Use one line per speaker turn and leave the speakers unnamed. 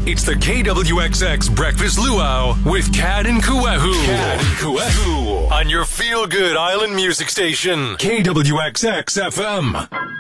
It's the KWXX Breakfast Luau with Cad and Kuehu. Cad and Kuehu on your feel-good island music station, KWXX FM.